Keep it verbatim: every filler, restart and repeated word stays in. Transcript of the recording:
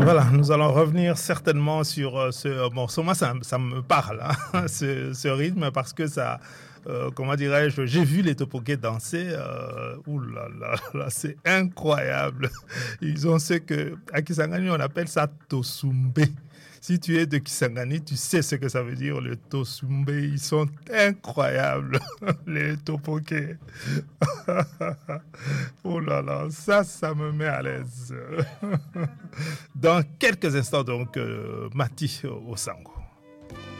Voilà, nous allons revenir certainement sur euh, ce morceau. Moi, ça, ça me parle, hein, ce, ce rythme, parce que ça, euh, comment dirais-je, j'ai vu les Topoké danser. Euh, ouh là là là, c'est incroyable. Ils ont ce que, à Kisangani, on appelle ça Tosumbe. Si tu es de Kisangani, tu sais ce que ça veut dire, le Tosumbe. Ils sont incroyables, les Topoké. Oh là là, ça, ça me met à l'aise. Dans quelques instants, donc, euh, Mati Osango.